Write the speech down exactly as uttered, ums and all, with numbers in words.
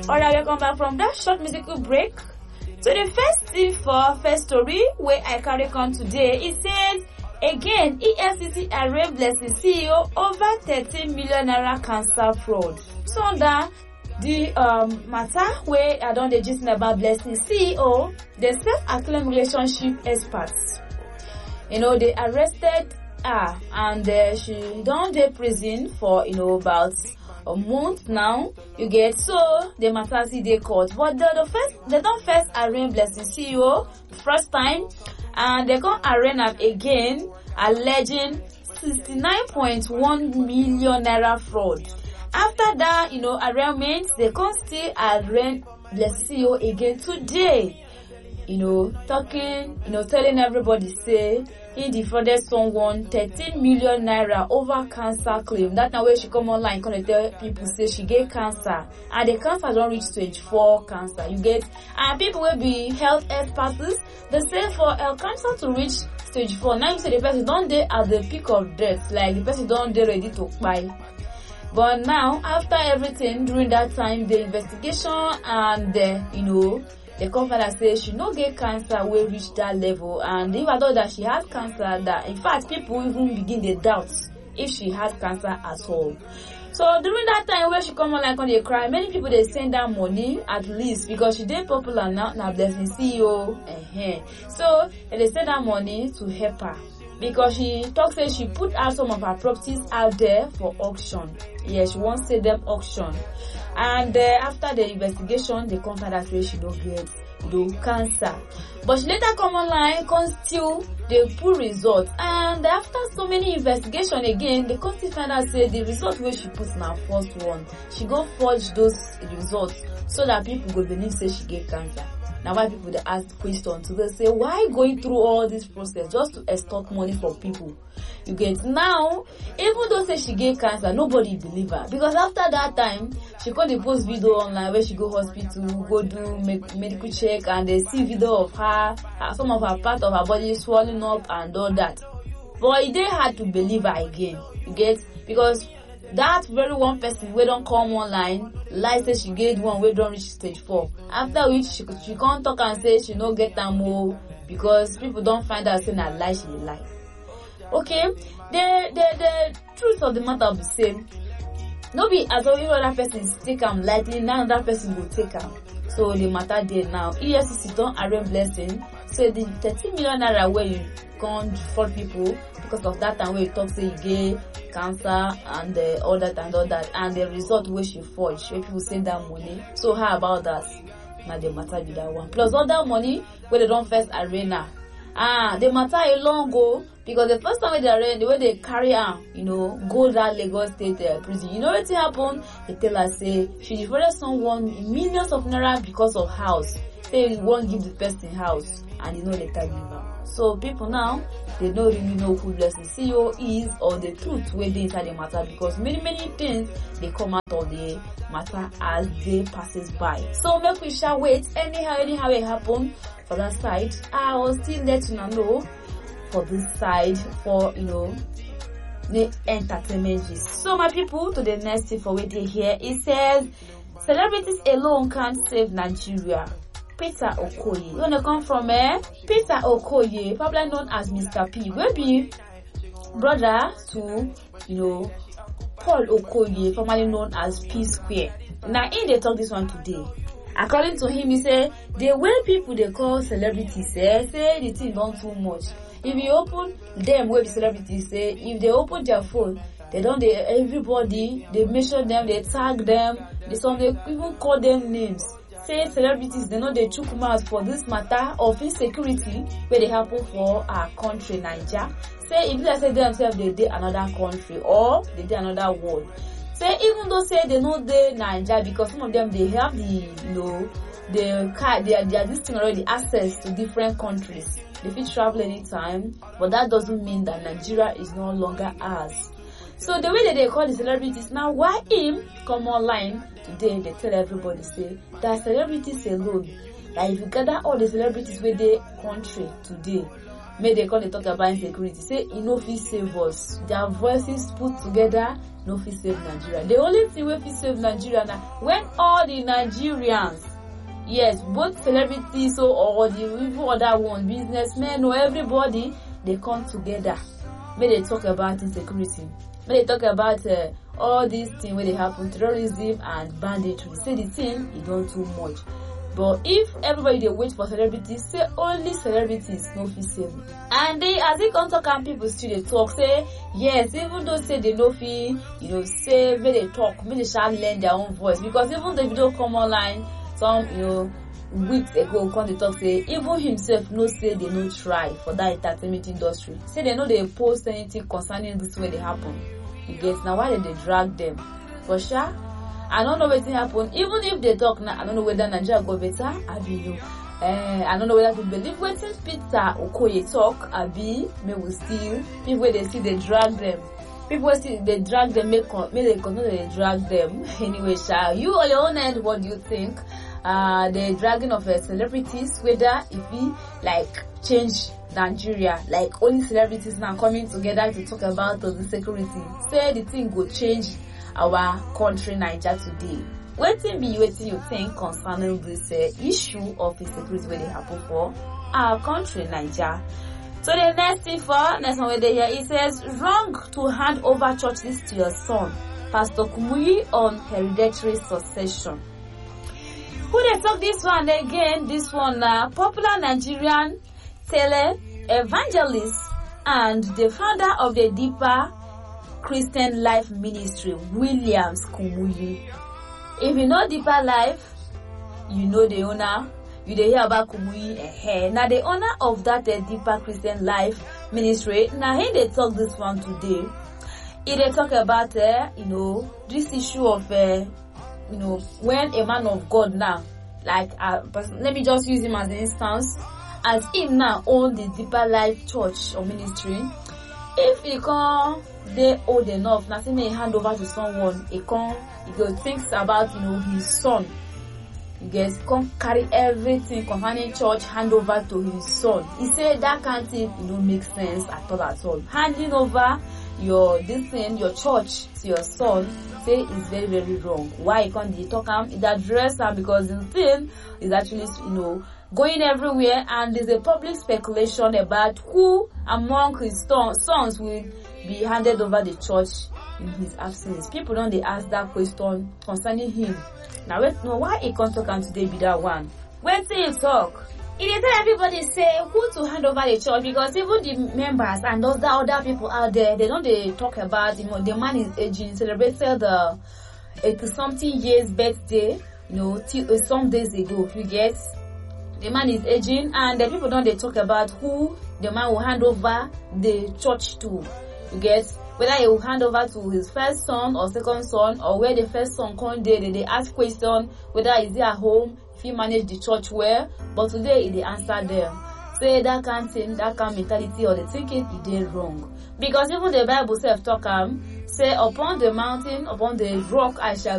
Alright, welcome back from that short musical break. So the first thing for first story where I carry on today, it says again E F C C arraign Blessing C E O over thirteen million naira cancer fraud. So under the um matter where I don't just about Blessing C E O, the self-acclaimed relationship experts, you know, they arrested her and uh, she don't dey prison for you know about a month now. You get, so the matter see they court, but the, the first they don't first arraign Blessing C E O first time, and they can't arraign her again, alleging sixty-nine point one million naira fraud. After that, you know, arraignment, they can't still arraign Blessing C E O again today. You know, talking, you know, telling everybody say he defrauded someone thirteen million naira over cancer claim. That now where she come online, can tell people say she get cancer, and the cancer don't reach stage four cancer. You get, and people will be health experts. They say for a cancer to reach stage four, now you say the person don't dey at the peak of death, like the person don't dey ready to die. But now, after everything during that time, the investigation and the, you know, the company says she no get cancer will reach that level, and even though that she has cancer, that in fact people even begin to doubt if she has cancer at all. So during that time where she come on like on the cry, many people they send her money at least because she did popular now. Now Blessing C E O, uh-huh. So they send her money to help her because she talks say she put out some of her properties out there for auction. Yeah, she wants to sell them auction. And uh, after the investigation, the company says she don't get no cancer. But she later come online, can still the full result. And after so many investigation again, the company find out say the result where she put in her first one, she go forge those results so that people go believe say she get cancer. Now why people they ask questions, so they say why going through all this process just to extort money from people? You get, now even though say she get cancer, nobody believe her because after that time she got the post video online where she go hospital, go do make medical check, and they see video of her, her some of her part of her body swelling up and all that. But it dey hard to believe her again. You get, because that very one person we don't come online lie say she get one we don't reach stage four. After which she she can't talk and say she no get them more because people don't find her saying that lie she lie. Okay, the the the truth of the matter be same. No be as if other person take them lightly, now another person will take them. So the matter there now. E F C C don't arraign Blessing. So the thirteen million naira where you can't for people because of that time where you talk say you get cancer and uh, all that and all that, and the result where she forged, where people send that money. So how about that? Now the matter be that one. Plus all that money where they don't first arena. Ah, the matter a long go because the first time they arraign, the way they carry her, you know, go that Lagos State uh, prison. You know what happened? They tell her say she defrauded someone millions of naira because of house. Say you won't give the person house, and you know later give her. So people now they don't really know who Blessing C E O is or the truth where they inside the matter because many many things they come out of the matter as they passes by. So make we shall wait. Anyhow, anyhow it happen for that side. I will still let you know for this side for you know the entertainment gist. So my people, to the next thing for waiting here, it says celebrities alone can't save Nigeria. Peter Okoye. You wanna come from eh? Peter Okoye, probably known as Mister P, will be brother to, you know, Paul Okoye, formerly known as P Square. Now, in they talk this one today. According to him, he said the way people they call celebrities say, say the thing don't too much. If you open them where the celebrities say, if they open their phone, they don't they everybody they measure them, they tag them, they some they even call them names. Say celebrities they know they took mouth for this matter of insecurity where they happen for our country Nigeria. Say if they say themselves they did another country or they did another world. Say even though say they know they Nigeria because some of them they have the you know the car they are they are this thing already access to different countries. They fit travel anytime, but that doesn't mean that Nigeria is no longer ours. So the way that they call the celebrities now, why him come online today? They tell everybody say that celebrities alone. Like if you gather all the celebrities with the country today, May they come dey talk about insecurity. Say e no fit save us. Their voices put together no fit save Nigeria. The only thing wey fit save Nigeria na when all the Nigerians, yes, both celebrities so or the even other one, businessmen or everybody, they come together. May they talk about insecurity. May they talk about uh, all these things where they happen, terrorism and banditry. Say the thing, it don't too much. But if everybody they wait for celebrities, say only celebrities no fit save. And they, as they come talk and people still they talk, say yes, even though say they no fit, you know, say when they talk, when they shall learn their own voice. Because even the video come online, some, you know, weeks ago come they talk say even himself no say they no try for that entertainment industry. Say they know they post anything concerning this way they happen. You get now why did they drag them? For sure. I don't know what thing happen. Even if they talk now, I don't know whether Nigeria go better. I be you. Uh, I don't know whether to believe what Peter Okoye talk. I be may we still people where they see they drag them. People see they drag them. Make may they continue they drag them. Anyway, shall you on your own end? What do you think? Uh, the dragging of uh, celebrities, whether if we like change Nigeria, like only celebrities now coming together to talk about the security. Say the thing will change our country Nigeria today. Waiting be waiting you think concerning this uh, issue of insecurity where they happen for our country Nigeria. So the next thing for next one where they hear it says wrong to hand over churches to your son. Pastor Kumuyi on hereditary succession. Who they talk this one again? This one uh, popular Nigerian tele evangelist and the founder of the Deeper Christian Life Ministry, Williams Kumuyi. If you know Deeper Life, you know the owner. You dey hear about Kumuyi. Eh, now the owner of that uh, Deeper Christian Life Ministry. Now he they talk this one today. He they talk about uh, you know this issue of uh, you know when a man of God now, like uh, let me just use him as an instance, as him now own the Deeper Life Church or Ministry. If he can't they old enough, nothing may hand over to someone, he can't he go thinks about you know his son. You guys can't carry everything concerning church hand over to his son. He said that can't it you know make sense at all at all. Handing over your this thing, your church to your son, say is very very wrong. Why you can't you talk him? It address her because the thing is actually you know going everywhere, and there's a public speculation about who among his sons will be handed over the church in his absence. People don't they ask that question concerning him. Now wait, no, why he can't talk and today be that one? When he talk, he dey tell everybody say who to hand over the church, because even the members and those other people out there, they don't they talk about you know the man is aging, celebrated the eighty something years birthday, you know, till, uh, some days ago. If you guess. The man is aging, and the people don't they talk about who the man will hand over the church to. You get whether he will hand over to his first son or second son, or where the first son come there. They, they ask question whether is he at home, if he manage the church well. But today they answer them. Say that kind thing, that kind mentality or the thinking it did wrong. Because even the Bible self talk um say upon the mountain, upon the rock I shall